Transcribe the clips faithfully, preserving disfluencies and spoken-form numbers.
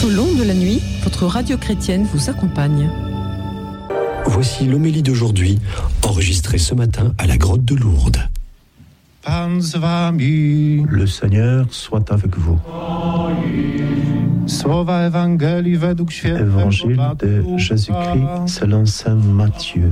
Tout au long de la nuit, votre radio chrétienne vous accompagne. Voici l'homélie d'aujourd'hui, enregistrée ce matin à la grotte de Lourdes. Le Seigneur soit avec vous. Évangile de Jésus-Christ selon saint Matthieu.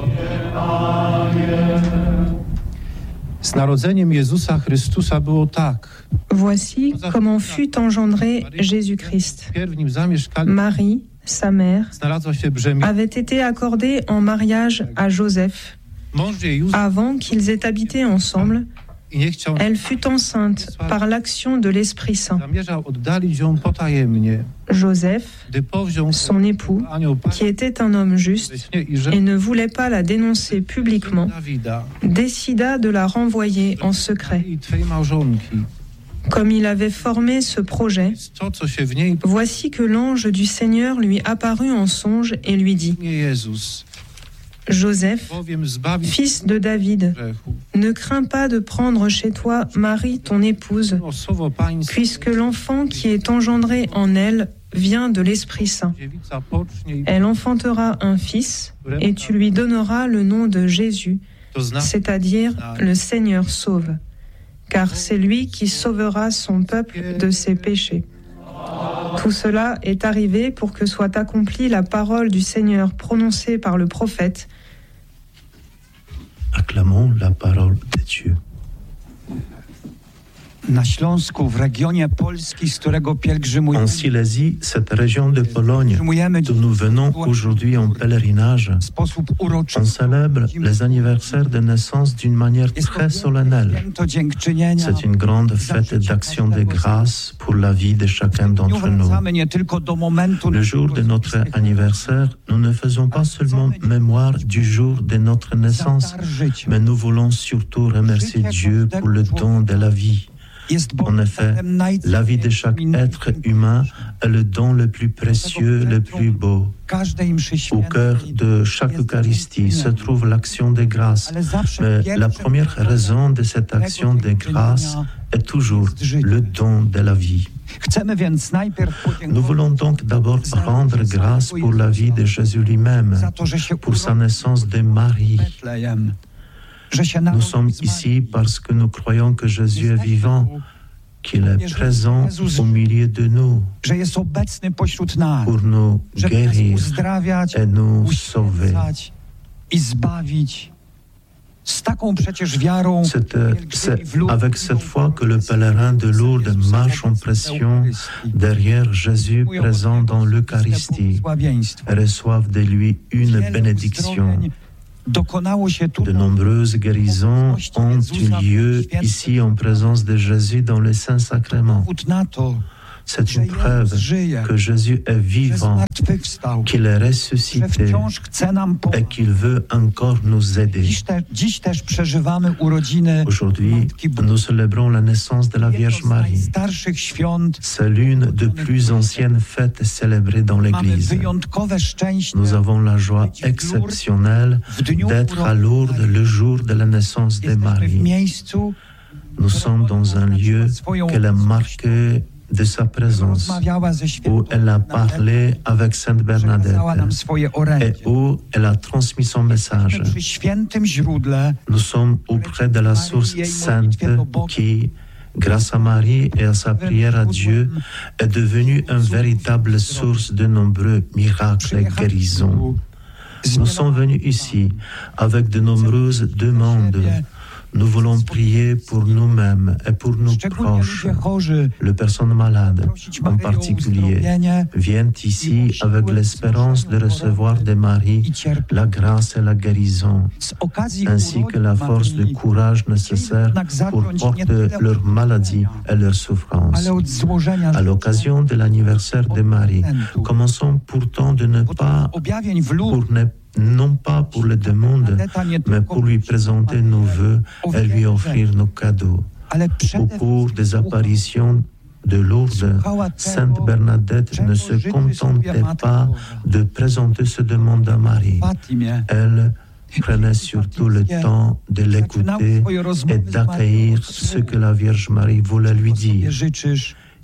Voici comment fut engendré Jésus-Christ. Marie, sa mère, avait été accordée en mariage à Joseph. Avant qu'ils aient habité ensemble, elle fut enceinte par l'action de l'Esprit Saint. Joseph, son époux, qui était un homme juste et ne voulait pas la dénoncer publiquement, décida de la renvoyer en secret. Comme il avait formé ce projet, voici que l'ange du Seigneur lui apparut en songe et lui dit : Joseph, fils de David, ne crains pas de prendre chez toi Marie, ton épouse, puisque l'enfant qui est engendré en elle vient de l'Esprit Saint. Elle enfantera un fils, et tu lui donneras le nom de Jésus, c'est-à-dire le Seigneur sauve, car c'est lui qui sauvera son peuple de ses péchés. Tout cela est arrivé pour que soit accomplie la parole du Seigneur prononcée par le prophète. Acclamons la parole de Dieu. En Silésie, cette région de Pologne, d'où nous venons aujourd'hui en pèlerinage, on célèbre les anniversaires de naissance d'une manière très solennelle. C'est une grande fête d'action de grâce pour la vie de chacun d'entre nous. Le jour de notre anniversaire, nous ne faisons pas seulement mémoire du jour de notre naissance, mais nous voulons surtout remercier Dieu pour le don de la vie. En effet, la vie de chaque être humain est le don le plus précieux, le plus beau. Au cœur de chaque Eucharistie se trouve l'action de grâce. Mais la première raison de cette action de grâce est toujours le don de la vie. Nous voulons donc d'abord rendre grâce pour la vie de Jésus lui-même, pour sa naissance de Marie. Nous sommes ici parce que nous croyons que Jésus est vivant, qu'il est présent au milieu de nous pour nous guérir et nous sauver. C'est, c'est avec cette foi que le pèlerin de Lourdes marche en pression derrière Jésus présent dans l'Eucharistie et reçoivent de lui une bénédiction. De nombreuses guérisons ont eu lieu ici en présence de Jésus dans les saints sacrements. C'est une preuve que Jésus est vivant, qu'il est ressuscité et qu'il veut encore nous aider. Aujourd'hui, nous célébrons la naissance de la Vierge Marie. C'est l'une des plus anciennes fêtes célébrées dans l'Église. Nous avons la joie exceptionnelle d'être à Lourdes le jour de la naissance de Marie. Nous sommes dans un lieu qu'elle a marqué de sa présence, où elle a parlé avec Sainte Bernadette et où elle a transmis son message. Nous sommes auprès de la source sainte qui, grâce à Marie et à sa prière à Dieu, est devenue une véritable source de nombreux miracles et guérisons. Nous sommes venus ici avec de nombreuses demandes. Nous voulons prier pour nous-mêmes et pour nos proches. Les personnes malades, en particulier, viennent ici avec l'espérance de recevoir de Marie la grâce et la guérison, ainsi que la force de courage nécessaire pour porter leur maladie et leur souffrance. À l'occasion de l'anniversaire de Marie, commençons pourtant de ne pas, pour ne non pas pour les demandes, mais pour lui présenter nos vœux et lui offrir nos cadeaux. Au cours des apparitions de Lourdes, Sainte Bernadette ne se contentait pas de présenter ses demandes à Marie. Elle prenait surtout le temps de l'écouter et d'accueillir ce que la Vierge Marie voulait lui dire.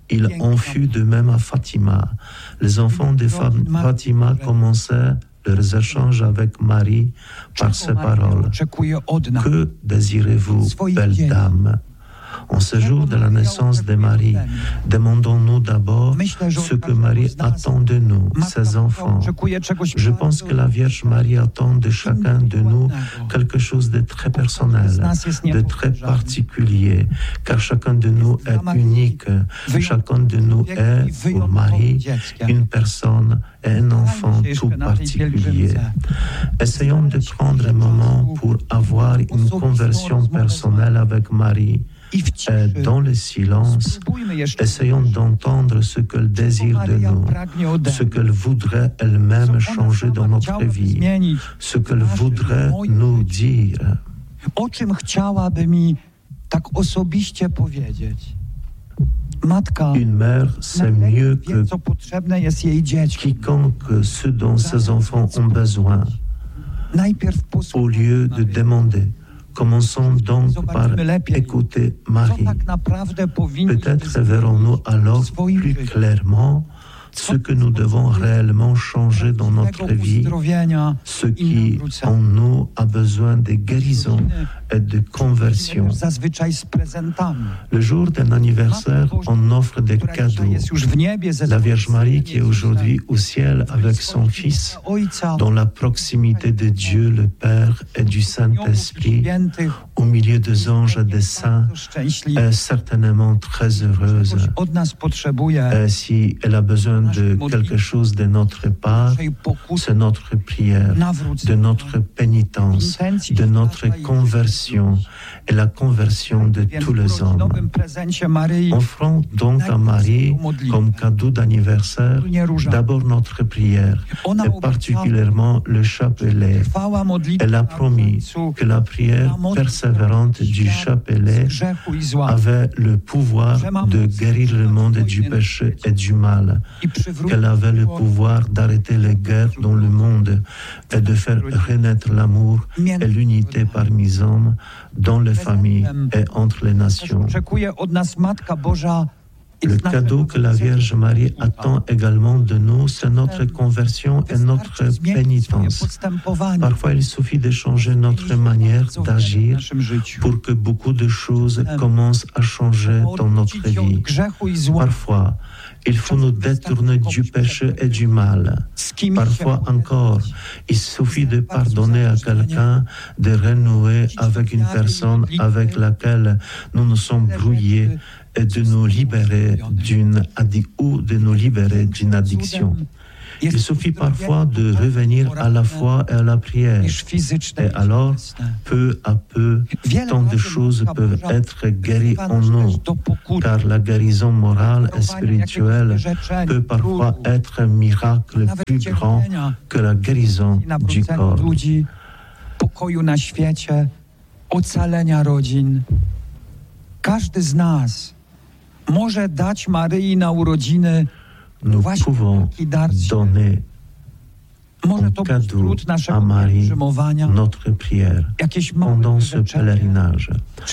Il en fut de même à Fatima. Les enfants de Fatima commençaient leurs échanges avec Marie par ces paroles. Que désirez-vous, belle dame? En ce jour de la naissance de Marie, demandons-nous d'abord ce que Marie attend de nous, ses enfants. Je pense que la Vierge Marie attend de chacun de nous quelque chose de très personnel, de très particulier, car chacun de nous est unique. Chacun de nous est, pour Marie, une personne et un enfant tout particulier. Essayons de prendre un moment pour avoir une conversion personnelle avec Marie. Et dans le silence, essayons d'entendre ce qu'elle désire de nous, ce qu'elle voudrait elle-même changer dans notre vie, ce qu'elle voudrait nous dire. Une mère sait mieux que quiconque ce dont ses enfants ont besoin. Au lieu de demander, commençons donc par écouter Marie. Peut-être verrons-nous alors plus clairement ce que nous devons réellement changer dans notre vie, ce qui en nous a besoin de guérison et de conversion. Le jour d'un anniversaire, on offre des cadeaux. La Vierge Marie qui est aujourd'hui au ciel avec son Fils, dans la proximité de Dieu le Père et du Saint-Esprit, au milieu des anges et des saints, est certainement très heureuse. Et si elle a besoin de quelque chose de notre part, c'est notre prière, de notre pénitence, de notre conversion et la conversion de tous les hommes. Offrons donc à Marie, comme cadeau d'anniversaire, d'abord notre prière, et particulièrement le chapelet. Elle a promis que la prière persévérante du chapelet avait le pouvoir de guérir le monde du péché et du mal, qu'elle avait le pouvoir d'arrêter les guerres dans le monde et de faire renaître l'amour et l'unité parmi les hommes, dans les familles et entre les nations. Le cadeau que la Vierge Marie attend également de nous, c'est notre conversion et notre pénitence. Parfois, il suffit de changer notre manière d'agir pour que beaucoup de choses commencent à changer dans notre vie. Parfois, il faut nous détourner du péché et du mal. Parfois encore, il suffit de pardonner à quelqu'un, de renouer avec une personne avec laquelle nous nous sommes brouillés et de nous libérer d'une addiction ou de nous libérer d'une addiction. Il suffit parfois de revenir à la foi et à la prière. Et alors, peu à peu, tant de choses peuvent être guéries en nous, car la guérison morale et spirituelle peut parfois être un miracle plus grand que la guérison du corps. Pokoju na świecie, ocalenia rodzin. Każdy z nas może dać Maryi na urodziny Nous pouvons donner en cadeau à Marie notre prière pendant ce pèlerinage.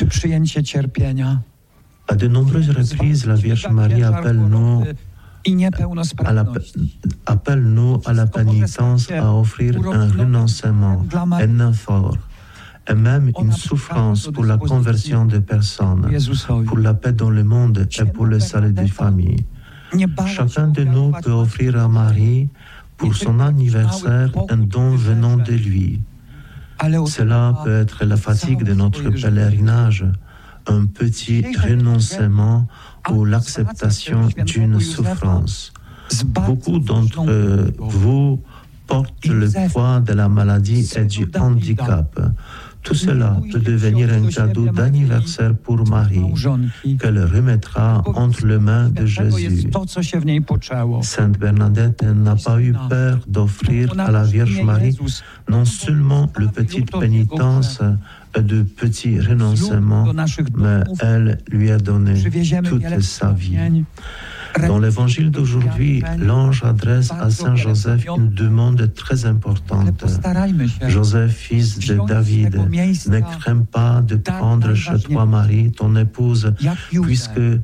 À de nombreuses reprises, la Vierge Marie appelle-nous à la, appelle-nous à la pénitence, à offrir un renoncement, un effort, et même une souffrance pour la conversion des personnes, pour la paix dans le monde et pour le salut des familles. Chacun de nous peut offrir à Marie, pour son anniversaire, un don venant de lui. Cela peut être la fatigue de notre pèlerinage, un petit renoncement ou l'acceptation d'une souffrance. Beaucoup d'entre vous portent le poids de la maladie et du handicap. Tout cela peut devenir un cadeau d'anniversaire pour Marie, qu'elle remettra entre les mains de Jésus. Sainte Bernadette n'a pas eu peur d'offrir à la Vierge Marie non seulement le petit pénitence et de petits renoncements, mais elle lui a donné toute sa vie. Dans l'évangile d'aujourd'hui, l'ange adresse à Saint Joseph une demande très importante. Joseph, fils de David, ne crains pas de prendre chez toi Marie, ton épouse, puisque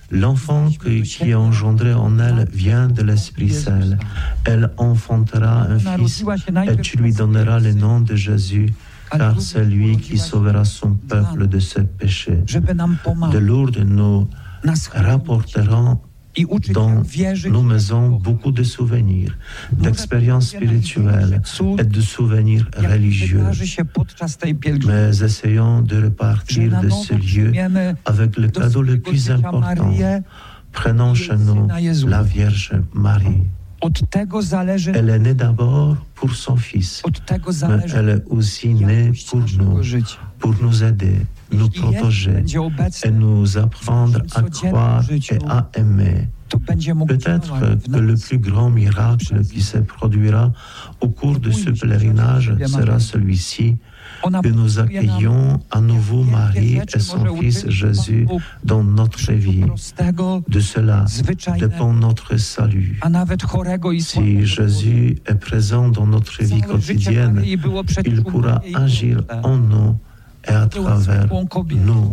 L'enfant qui, qui est engendré en elle vient de l'Esprit Saint. Elle enfantera un fils et tu lui donneras le nom de Jésus, car c'est lui qui sauvera son peuple de ses péchés. De Lourdes, nous rapporterons dans nos maisons beaucoup de souvenirs, d'expériences spirituelles et de souvenirs religieux. Mais essayons de repartir de ce lieu avec le cadeau le plus important. Prenons chez nous la Vierge Marie. Elle est née d'abord pour son Fils, mais elle est aussi née pour nous, pour nous aider, nous protéger et nous apprendre à croire et à aimer. Peut-être que le plus grand miracle qui se produira au cours de ce pèlerinage sera celui-ci, que nous accueillons à nouveau Marie et son Fils Jésus dans notre vie. De cela dépend notre salut. Si Jésus est présent dans notre vie quotidienne, il pourra agir en nous et à travers nous.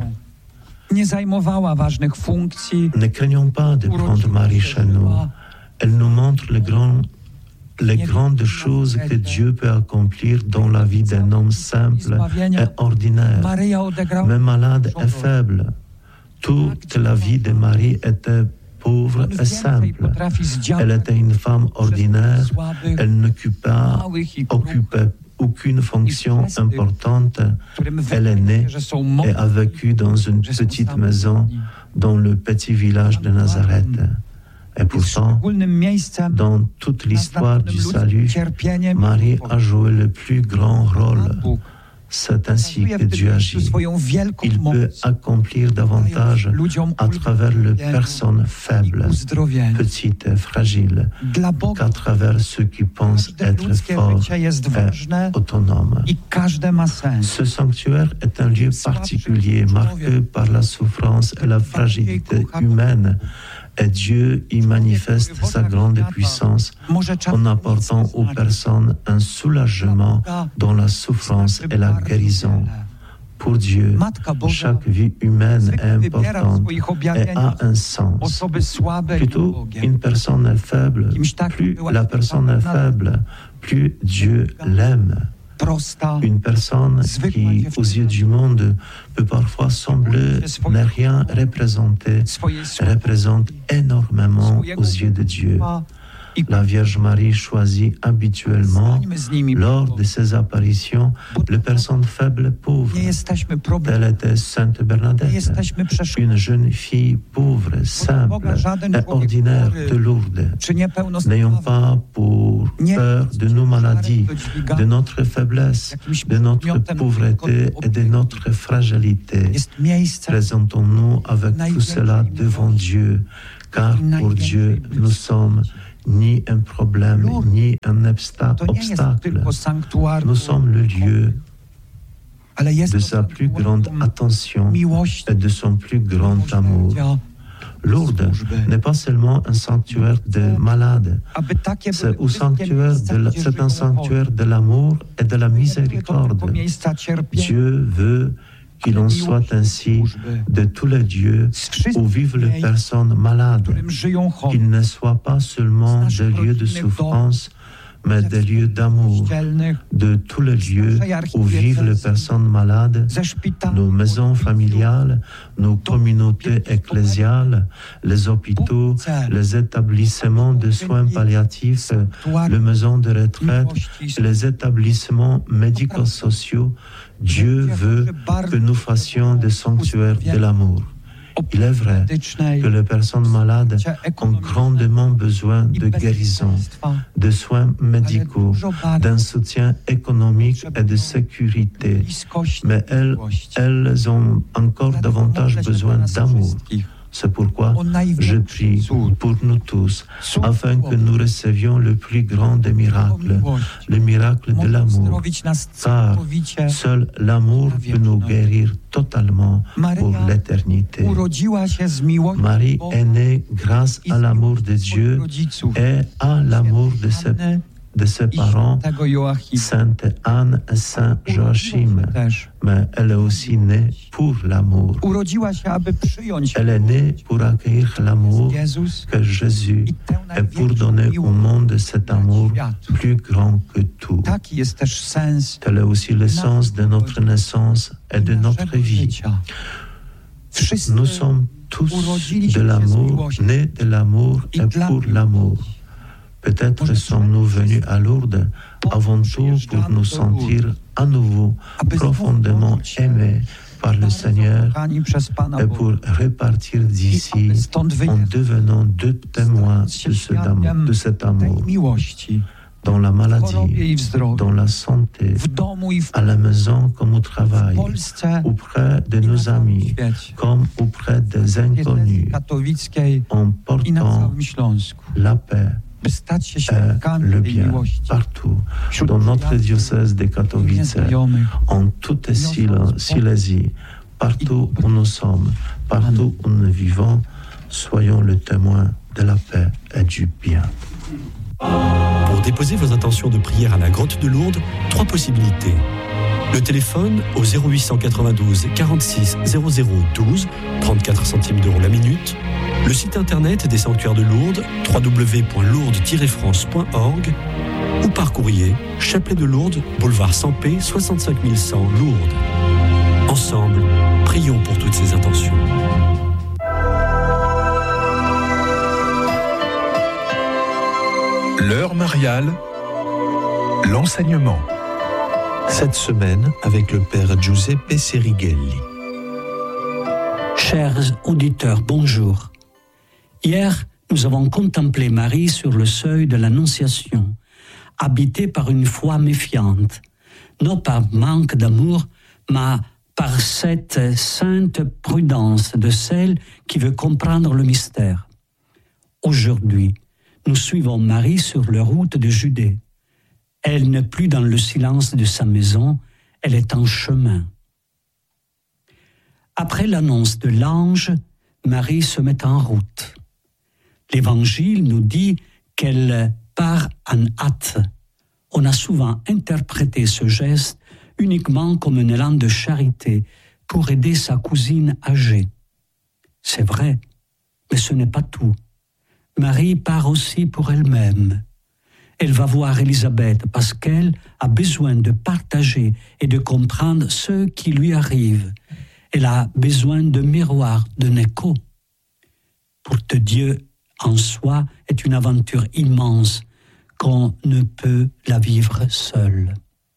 Ne craignons pas de prendre Marie chez nous. Elle nous montre les, grands, les grandes choses que Dieu peut accomplir dans la vie d'un homme simple et ordinaire, mais malade et faible. Toute la vie de Marie était pauvre et simple. Elle était une femme ordinaire. Elle n'occupait occupait aucune fonction importante. Elle est née et a vécu dans une petite maison dans le petit village de Nazareth. Et pourtant, dans toute l'histoire du salut, Marie a joué le plus grand rôle. C'est ainsi que Dieu agit. Il peut accomplir davantage à travers les personnes faibles, petites et fragiles, qu'à travers ceux qui pensent être forts et autonomes. Ce sanctuaire est un lieu particulier, marqué par la souffrance et la fragilité humaine. Et Dieu y manifeste sa grande puissance en apportant aux personnes un soulagement dans la souffrance et la guérison. Pour Dieu, chaque vie humaine est importante et a un sens. Plutôt une personne est faible, plus la personne est faible, plus Dieu l'aime. Une personne qui, aux yeux du monde, peut parfois sembler ne rien représenter, représente énormément aux yeux de Dieu. La Vierge Marie choisit habituellement, lors de ses apparitions, les personnes faibles et pauvres. Telle était Sainte Bernadette, une jeune fille pauvre, simple et ordinaire de Lourdes. N'ayons pas pour peur de nos maladies, de notre faiblesse, de notre pauvreté et de notre fragilité. Présentons-nous avec tout cela devant Dieu, car pour Dieu, nous sommes ni un problème, ni un obstacle. Nous sommes le lieu de sa plus grande attention et de son plus grand amour. Lourdes n'est pas seulement un sanctuaire de malades, c'est, au sanctuaire de la, c'est un sanctuaire de l'amour et de la miséricorde. Dieu veut qu'il en soit ainsi de tous les lieux où vivent les personnes malades, qu'ils ne soient pas seulement des lieux de souffrance, mais des lieux d'amour, de tous les lieux où vivent les personnes malades, nos maisons familiales, nos communautés ecclésiales, les hôpitaux, les établissements de soins palliatifs, les maisons de retraite, les établissements médico-sociaux. Dieu veut que nous fassions des sanctuaires de l'amour. Il est vrai que les personnes malades ont grandement besoin de guérison, de soins médicaux, d'un soutien économique et de sécurité. Mais elles, elles ont encore davantage besoin d'amour. C'est pourquoi je prie pour nous tous, afin que nous recevions le plus grand des miracles, le miracle de l'amour. Car seul l'amour peut nous guérir totalement pour l'éternité. Marie est née grâce à l'amour de Dieu et à l'amour de ses de ses parents, Sainte Anne et Saint Joachim, mais elle est aussi née pour l'amour. Elle est née pour accueillir l'amour que Jésus et pour donner au monde cet amour plus grand que tout. Tel est aussi le sens de notre naissance et de notre vie. Nous sommes tous de l'amour, nés de l'amour et pour l'amour. Peut-être sommes-nous venus à Lourdes avant tout pour nous sentir à nouveau profondément aimés par le Seigneur et pour repartir d'ici en devenant deux témoins de, ce d'amour, de cet amour. Dans la maladie, dans la santé, à la maison comme au travail, auprès de nos amis, comme auprès des inconnus, en portant la paix et le bien partout, dans notre diocèse de Katowice, en toute Silésie, partout où nous sommes, partout où nous vivons, soyons le témoin de la paix et du bien. Pour déposer vos intentions de prière à la grotte de Lourdes, trois possibilités. Le téléphone au zéro huit cent quatre-vingt-douze quarante-six zéro zéro douze, trente-quatre centimes d'euros la minute. Le site internet des sanctuaires de Lourdes, w w w point lourdes tiret france point org, ou par courrier, Chapelet de Lourdes, boulevard Sampé, soixante-cinq mille cent Lourdes. Ensemble, prions pour toutes ces intentions. L'heure mariale, l'enseignement. Cette semaine, avec le Père Giuseppe Serighelli. Chers auditeurs, bonjour. Hier, nous avons contemplé Marie sur le seuil de l'Annonciation, habitée par une foi méfiante, non par manque d'amour, mais par cette sainte prudence de celle qui veut comprendre le mystère. Aujourd'hui, nous suivons Marie sur la route de Judée. Elle n'est plus dans le silence de sa maison, elle est en chemin. Après l'annonce de l'ange, Marie se met en route. L'Évangile nous dit qu'elle part en hâte. On a souvent interprété ce geste uniquement comme un élan de charité pour aider sa cousine âgée. C'est vrai, mais ce n'est pas tout. Marie part aussi pour elle-même. Elle va voir Élisabeth parce qu'elle a besoin de partager et de comprendre ce qui lui arrive. Elle a besoin de miroir, d'un écho. Pour que Dieu en soi est une aventure immense qu'on ne peut la vivre seul.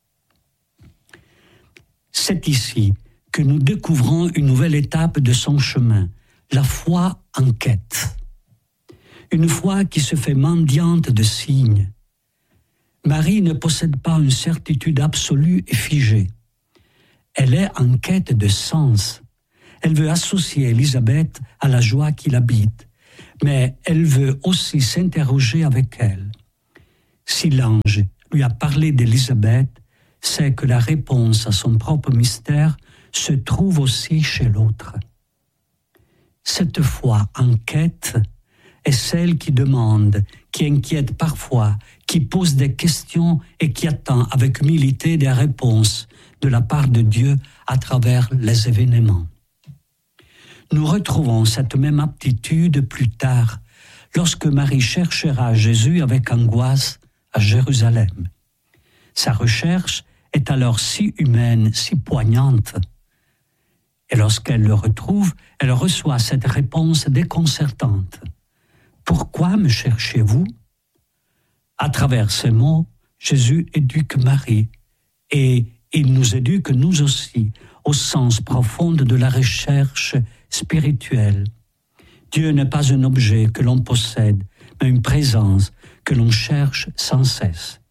C'est ici que nous découvrons une nouvelle étape de son chemin, la foi en quête. Une foi qui se fait mendiante de signes. Marie ne possède pas une certitude absolue et figée. Elle est en quête de sens. Elle veut associer Élisabeth à la joie qui l'habite, mais elle veut aussi s'interroger avec elle. Si l'ange lui a parlé d'Élisabeth, c'est que la réponse à son propre mystère se trouve aussi chez l'autre. Cette foi en quête est celle qui demande, qui inquiète parfois, qui pose des questions et qui attend avec humilité des réponses de la part de Dieu à travers les événements. Nous retrouvons cette même aptitude plus tard, lorsque Marie cherchera Jésus avec angoisse à Jérusalem. Sa recherche est alors si humaine, si poignante. Et lorsqu'elle le retrouve, elle reçoit cette réponse déconcertante. « Pourquoi me cherchez-vous » À travers ces mots, Jésus éduque Marie et il nous éduque nous aussi au sens profond de la recherche spirituelle. Dieu n'est pas un objet que l'on possède, mais une présence que l'on cherche sans cesse.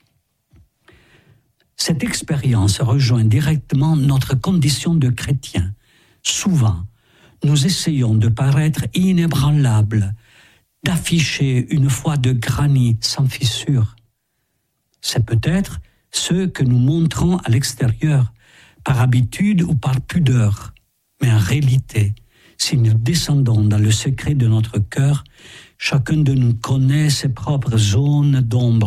Cette expérience rejoint directement notre condition de chrétien. Souvent, nous essayons de paraître inébranlables, d'afficher une foi de granit sans fissure. C'est peut-être ce que nous montrons à l'extérieur, par habitude ou par pudeur. Mais en réalité, si nous descendons dans le secret de notre cœur, chacun de nous connaît ses propres zones d'ombre,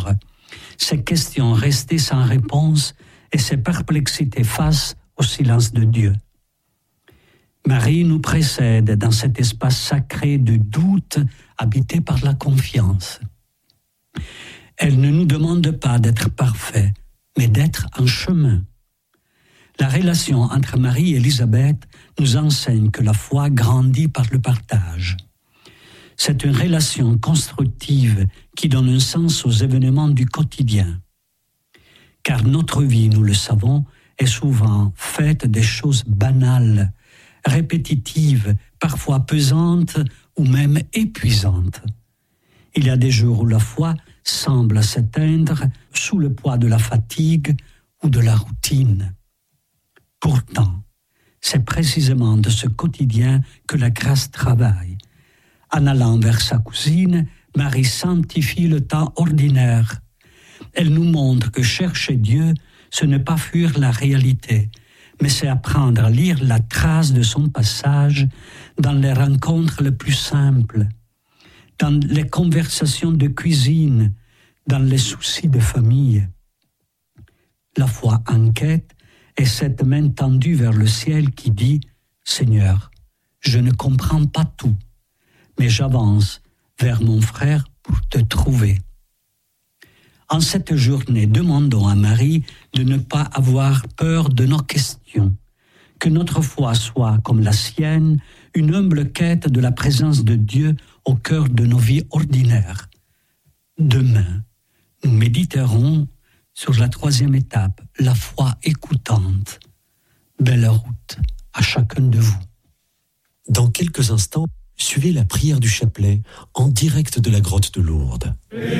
Ces questions restaient sans réponse et ces perplexités face au silence de Dieu. Marie nous précède dans cet espace sacré de doute habité par la confiance. Elle ne nous demande pas d'être parfaits, mais d'être en chemin. La relation entre Marie et Élisabeth nous enseigne que la foi grandit par le partage. C'est une relation constructive qui donne un sens aux événements du quotidien. Car notre vie, nous le savons, est souvent faite des choses banales, répétitives, parfois pesantes ou même épuisantes. Il y a des jours où la foi semble s'éteindre sous le poids de la fatigue ou de la routine. Pourtant, c'est précisément de ce quotidien que la grâce travaille. En allant vers sa cousine, Marie sanctifie le temps ordinaire. Elle nous montre que chercher Dieu, ce n'est pas fuir la réalité, mais c'est apprendre à lire la trace de son passage dans les rencontres les plus simples, dans les conversations de cuisine, dans les soucis de famille. La foi enquête est cette main tendue vers le ciel qui dit « Seigneur, je ne comprends pas tout, mais j'avance vers mon frère pour te trouver. » En cette journée, demandons à Marie de ne pas avoir peur de nos questions, que notre foi soit, comme la sienne, une humble quête de la présence de Dieu au cœur de nos vies ordinaires. Demain, nous méditerons sur la troisième étape, la foi écoutante. Belle route à chacun de vous. Dans quelques instants, suivez la prière du chapelet en direct de la grotte de Lourdes.